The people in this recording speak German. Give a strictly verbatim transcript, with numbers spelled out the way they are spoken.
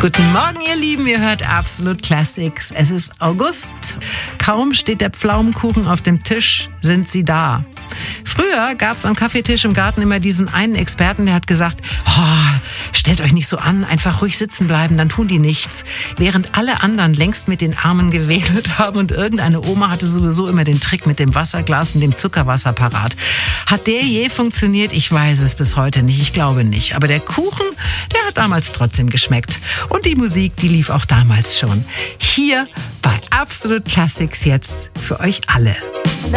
Guten Morgen, ihr Lieben, ihr hört Absolut Classics. Es ist August. Kaum steht der Pflaumenkuchen auf dem Tisch, sind sie da. Früher gab es am Kaffeetisch im Garten immer diesen einen Experten, der hat gesagt, oh, stellt euch nicht so an, einfach ruhig sitzen bleiben, dann tun die nichts. Während alle anderen längst mit den Armen gewedelt haben und irgendeine Oma hatte sowieso immer den Trick mit dem Wasserglas und dem Zuckerwasser parat. Hat der je funktioniert? Ich weiß es bis heute nicht, ich glaube nicht. Aber der Kuchen, der hat damals trotzdem geschmeckt. Und die Musik, die lief auch damals schon. Hier bei Absolut Classics jetzt für euch alle.